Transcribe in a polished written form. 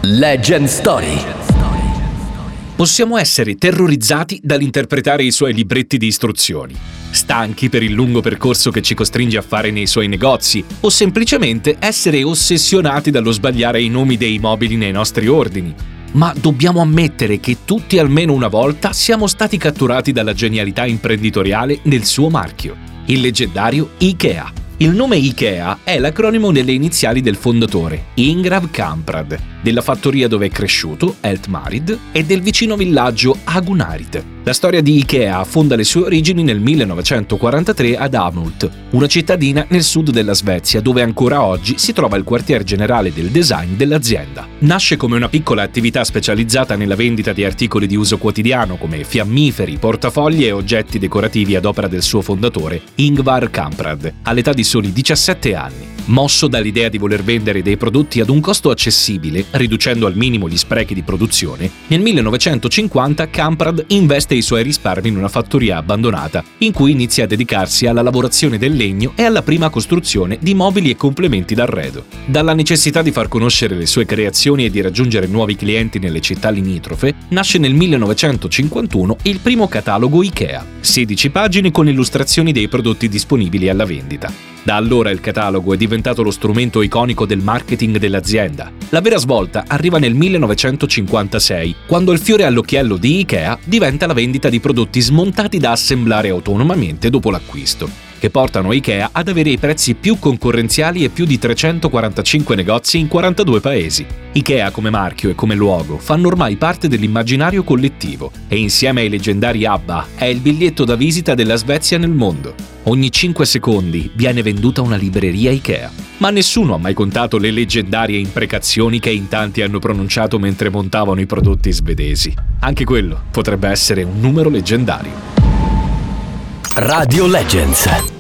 Legend Story. Possiamo essere terrorizzati dall'interpretare i suoi libretti di istruzioni, stanchi per il lungo percorso che ci costringe a fare nei suoi negozi, o semplicemente essere ossessionati dallo sbagliare i nomi dei mobili nei nostri ordini. Ma dobbiamo ammettere che tutti almeno una volta siamo stati catturati dalla genialità imprenditoriale del suo marchio, il leggendario IKEA. Il nome IKEA è l'acronimo delle iniziali del fondatore, Ingvar Kamprad, della fattoria dove è cresciuto, Eltmarid, e del vicino villaggio Agunarit. La storia di IKEA affonda le sue origini nel 1943 ad Älmhult, una cittadina nel sud della Svezia, dove ancora oggi si trova il quartier generale del design dell'azienda. Nasce come una piccola attività specializzata nella vendita di articoli di uso quotidiano come fiammiferi, portafogli e oggetti decorativi ad opera del suo fondatore, Ingvar Kamprad, all'età di soli 17 anni. Mosso dall'idea di voler vendere dei prodotti ad un costo accessibile, riducendo al minimo gli sprechi di produzione, nel 1950 Kamprad investe i suoi risparmi in una fattoria abbandonata, in cui inizia a dedicarsi alla lavorazione del legno e alla prima costruzione di mobili e complementi d'arredo. Dalla necessità di far conoscere le sue creazioni e di raggiungere nuovi clienti nelle città limitrofe, nasce nel 1951 il primo catalogo IKEA, 16 pagine con illustrazioni dei prodotti disponibili alla vendita. Da allora il catalogo è diventato lo strumento iconico del marketing dell'azienda. La vera svolta arriva nel 1956, quando il fiore all'occhiello di IKEA diventa la vendita di prodotti smontati da assemblare autonomamente dopo l'acquisto, che portano IKEA ad avere i prezzi più concorrenziali e più di 345 negozi in 42 paesi. IKEA come marchio e come luogo fanno ormai parte dell'immaginario collettivo e insieme ai leggendari ABBA è il biglietto da visita della Svezia nel mondo. Ogni 5 secondi viene venduta una libreria IKEA. Ma nessuno ha mai contato le leggendarie imprecazioni che in tanti hanno pronunciato mentre montavano i prodotti svedesi. Anche quello potrebbe essere un numero leggendario. Radio Legends.